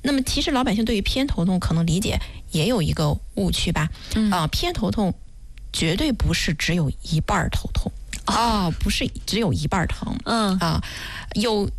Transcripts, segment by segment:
那么其实老百姓对于偏头痛可能理解也有一个误区吧？偏头痛绝对不是只有一半头痛不是只有一半疼，有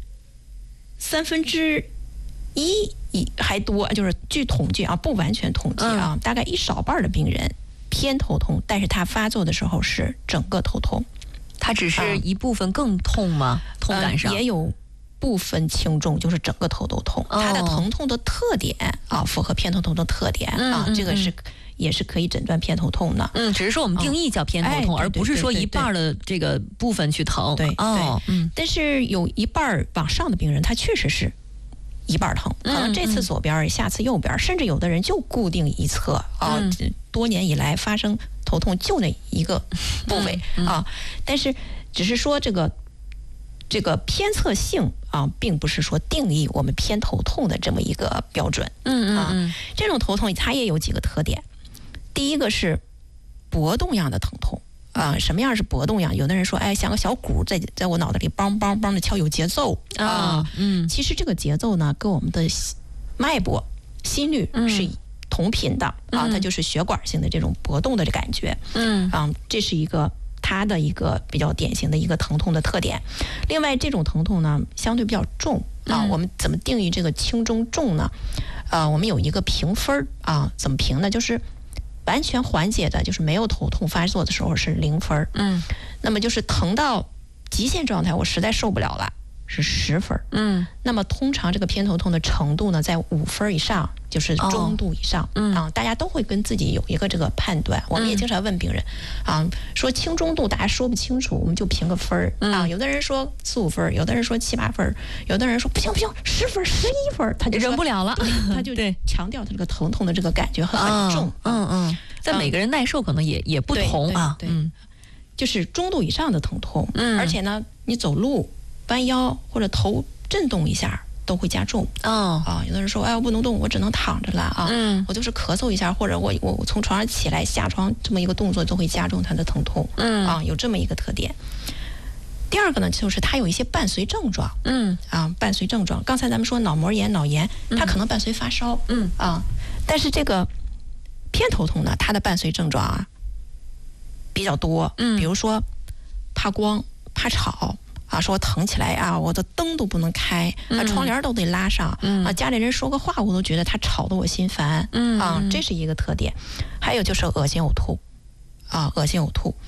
1/3还多，就是据统计不完全统计大概1少半的病人偏头痛，但是他发作的时候是整个头痛。 它只是一部分更痛吗？痛感上也有部分轻重，就是整个头都痛。它的疼痛的特点符合偏头痛的特点这个也是可以诊断偏头痛的。 只是说我们定义叫偏头痛，而不是说一半的这个部分去疼。 对，但是有一半往上的病人，他确实是一半疼，可能这次左边，下次右边，甚至有的人就固定一侧多年以来发生头痛就那一个部位但是只是说这个偏侧性并不是说定义我们偏头痛的这么一个标准。这种头痛它也有几个特点。第一个是搏动样的疼痛什么样是搏动样？有的人说像个小鼓在我脑袋里梆梆梆的敲，有节奏其实这个节奏呢跟我们的脉搏心率是同频的它就是血管性的这种搏动的感觉这是一个它的一个比较典型的一个疼痛的特点。另外这种疼痛呢相对比较重我们怎么定义这个轻中重呢？我们有一个评分怎么评呢？就是完全缓解的，就是没有头痛发作的时候是0分那么就是疼到极限状态我实在受不了了是10分那么通常这个偏头痛的程度呢在5分以上，就是中度以上大家都会跟自己有一个这个判断。我们也经常问病人说轻中度大家说不清楚，我们就评个分有的人说4、5分，有的人说7、8分，有的人说不行10分11分，他就忍不了了， 他就强调他这个疼痛的这个感觉很重但每个人耐受可能也不同就是中度以上的疼痛而且呢你走路弯腰或者头震动一下都会加重有的人说我不能动，我只能躺着了我就是咳嗽一下，或者我从床上起来下床这么一个动作都会加重它的疼痛有这么一个特点。第二个呢就是它有一些伴随症状伴随症状。刚才咱们说脑膜炎脑炎它可能伴随发烧但是这个偏头痛呢它的伴随症状比较多比如说怕光怕吵说我疼起来我的灯都不能开窗帘都得拉上家里人说个话我都觉得他吵得我心烦这是一个特点。还有就是恶心呕吐恶心呕吐。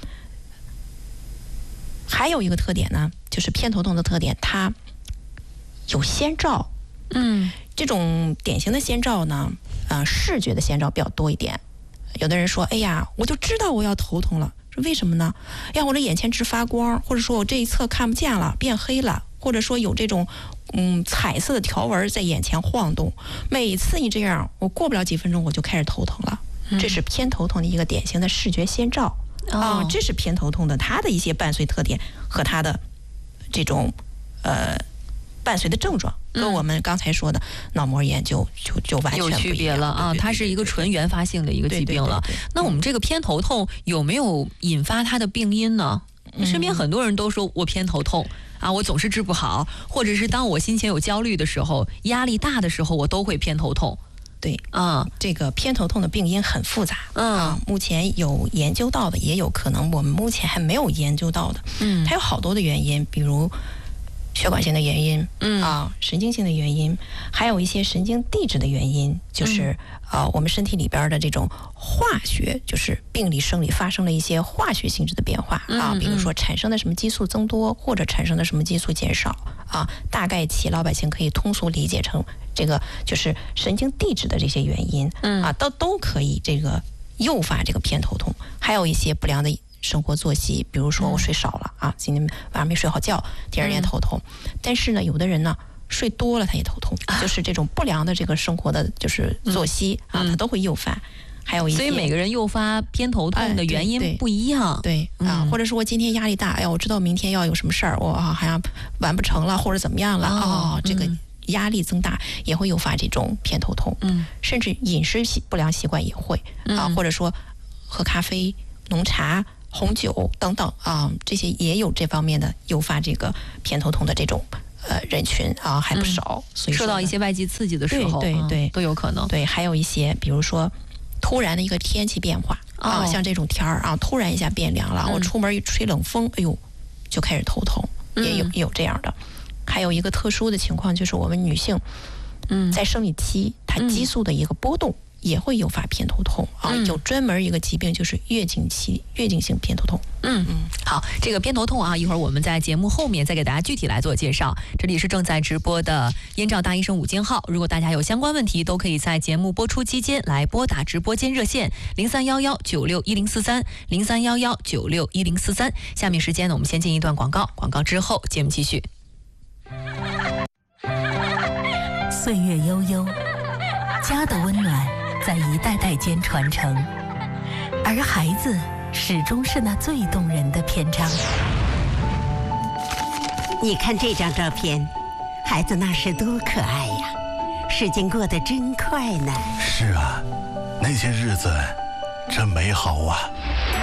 还有一个特点呢就是偏头痛的特点，它有先兆这种典型的先兆呢视觉的先兆比较多一点。有的人说我就知道我要头痛了，说为什么呢？我这眼前直发光，或者说我这一侧看不见了变黑了，或者说有这种彩色的条纹在眼前晃动，每次一这样我过不了几分钟我就开始头疼了这是偏头痛的一个典型的视觉先兆这是偏头痛的它的一些伴随特点和它的这种伴随的症状跟我们刚才说的脑膜炎就完全有区别了它是一个纯原发性的一个疾病了。那我们这个偏头痛有没有引发它的病因呢？身边很多人都说我偏头痛我总是治不好，或者是当我心情有焦虑的时候，压力大的时候我都会偏头痛。 对这个偏头痛的病因很复杂目前有研究到的，也有可能我们目前还没有研究到的它有好多的原因，比如血管性的原因神经性的原因，还有一些神经递质的原因，就是我们身体里边的这种化学，就是病理生理发生了一些化学性质的变化比如说产生的什么激素增多，或者产生的什么激素减少大概其老百姓可以通俗理解成这个就是神经递质的这些原因都可以这个诱发这个偏头痛。还有一些不良的生活作息，比如说我睡少了今天晚上没睡好觉，第二天头痛但是呢有的人呢睡多了他也头痛就是这种不良的这个生活的就是作息它都会诱发。还有一些， 所以每个人诱发偏头痛的原因不一样对或者说我今天压力大我知道明天要有什么事儿，我好像完不成了或者怎么样了这个压力增大也会诱发这种偏头痛甚至饮食不良习惯也会或者说喝咖啡浓茶红酒等等这些也有这方面的诱发这个偏头痛的这种人群啊还不少，所以受到一些外界刺激的时候， 对都有可能。 对，还有一些比如说突然的一个天气变化啊，像这种天儿啊，突然一下变凉了，我出门一吹冷风，哎呦，就开始头痛，也有这样的。还有一个特殊的情况就是我们女性，在生理期，它激素的一个波动也会诱发偏头痛啊。有专门一个疾病就是月经性偏头痛。 好，这个偏头痛啊，一会儿我们在节目后面再给大家具体来做介绍。这里是正在直播的燕赵大医生午间号，如果大家有相关问题，都可以在节目播出期间来拨打直播间热线0311961043 0311961043。下面时间呢，我们先进一段广告，广告之后节目继续。 岁月悠悠，家的温暖在一代代间传承，而孩子始终是那最动人的篇章。 你看这张照片，孩子那时多可爱呀！时间过得真快呢。 是啊，那些日子真美好啊！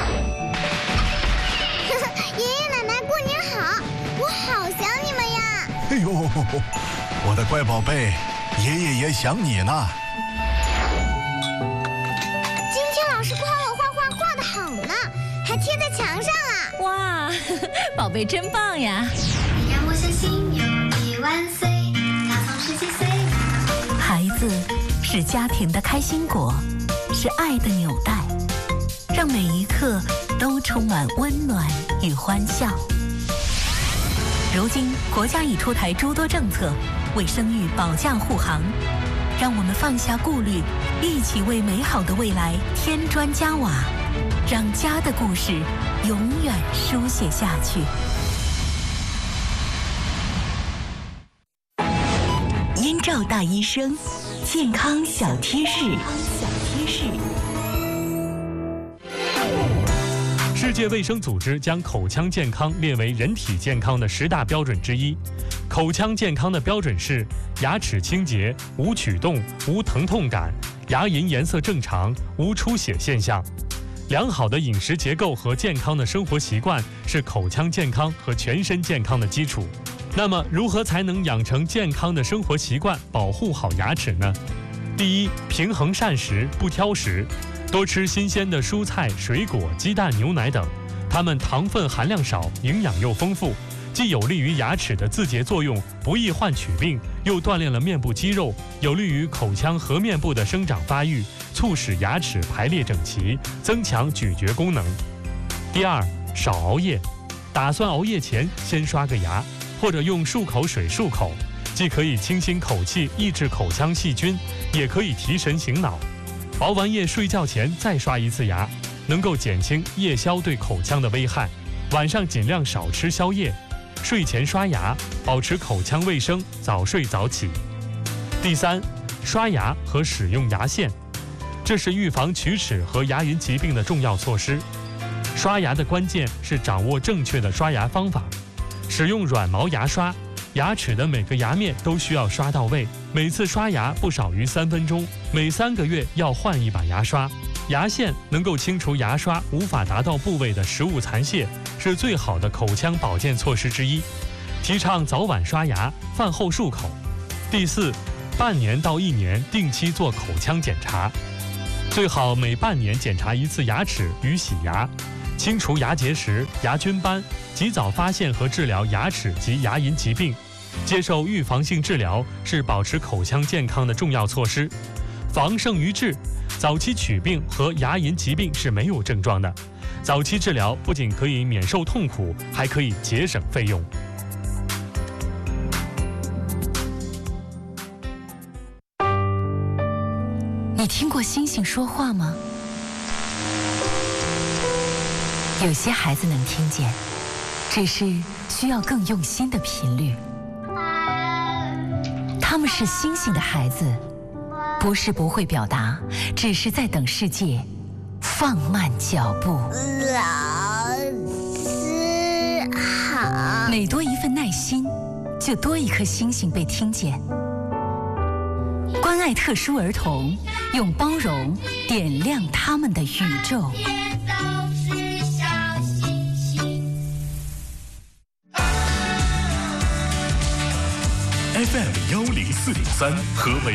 爷爷奶奶过年好，我好想你们呀！ 哎呦，我的乖宝贝，爷爷也想你呢。 今天老师夸我画画画得好呢，还贴在墙上啊！ 哇，宝贝真棒呀！ 你让我相信有你万岁，他从17岁。 孩子是家庭的开心果，是爱的纽带，让每一刻都充满温暖与欢笑。如今国家已出台诸多政策，为生育保驾护航，让我们放下顾虑，一起为美好的未来添砖加瓦，让家的故事永远书写下去。燕赵大医生，健康小贴士。 世界卫生组织将口腔健康列为人体健康的10大标准之一。口腔健康的标准是：牙齿清洁、无龋动、无疼痛感、牙龈颜色正常、无出血现象。良好的饮食结构和健康的生活习惯是口腔健康和全身健康的基础。那么，如何才能养成健康的生活习惯，保护好牙齿呢？第一，平衡膳食，不挑食。多吃新鲜的蔬菜、水果、鸡蛋、牛奶等，它们糖分含量少，营养又丰富，既有利于牙齿的自洁作用，不易患龋病，又锻炼了面部肌肉，有利于口腔颌面部的生长发育，促使牙齿排列整齐，增强咀嚼功能。第二，少熬夜，打算熬夜前先刷个牙，或者用漱口水漱口，既可以清新口气，抑制口腔细菌，也可以提神醒脑。熬完夜睡觉前再刷一次牙，能够减轻夜宵对口腔的危害。晚上尽量少吃宵夜，睡前刷牙，保持口腔卫生，早睡早起。第三，刷牙和使用牙线，这是预防龋齿和牙龈疾病的重要措施。刷牙的关键是掌握正确的刷牙方法，使用软毛牙刷，牙齿的每个牙面都需要刷到位，每次刷牙不少于3分钟，每3个月要换一把牙刷。牙线能够清除牙刷无法达到部位的食物残屑，是最好的口腔保健措施之一。提倡早晚刷牙，饭后漱口。第四，半年到1年定期做口腔检查，最好每半年检查1次牙齿与洗牙，清除牙结石、牙菌斑，及早发现和治疗牙齿及牙龈疾病。接受预防性治疗是保持口腔健康的重要措施。防胜于治，早期龋病和牙龈疾病是没有症状的。早期治疗不仅可以免受痛苦，还可以节省费用。 你听过星星说话吗？有些孩子能听见，只是需要更用心的频率。他们是星星的孩子，不是不会表达，只是在等世界放慢脚步。 老师好。 每多一份耐心，就多一颗星星被听见。关爱特殊儿童，用包容点亮他们的宇宙。 FM 104.3，河北